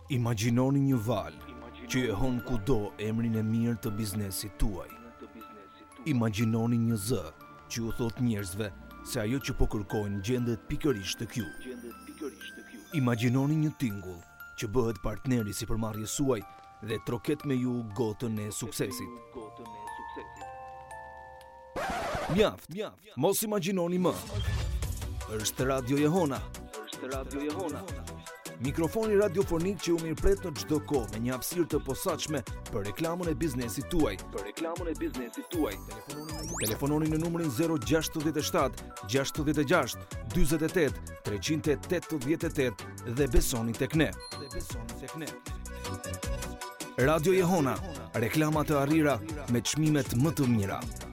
Imagjinoni një valë që e hon kudo emrin e mirë të biznesit tuaj. Imagjinoni një zë që u thot njerëzve se ajo që po kërkojnë gjendet pikërisht tek ju. Imagjinoni një tingull që bëhet partneri sipërmarrjes suaj dhe troket me ju gotën e suksesit. Mjaft, mos imagjinoni më. Është Radio Jehona. Mikrofoni radiofonik që u mirëpret në çdo kohë me një hapësirë të posaçme për reklamën e biznesit tuaj. Telefononi në numrin 067 66 48 388 dhe besoni tek ne. Radio Jehona, reklama të arrira me çmimet më të mira.